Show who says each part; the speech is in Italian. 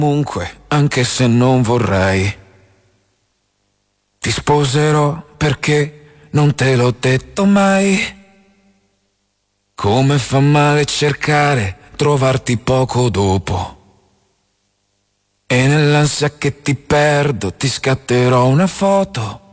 Speaker 1: Comunque, anche se non vorrei, ti sposerò perché non te l'ho detto mai. Come fa male cercare, trovarti poco dopo. E nell'ansia che ti perdo ti scatterò una foto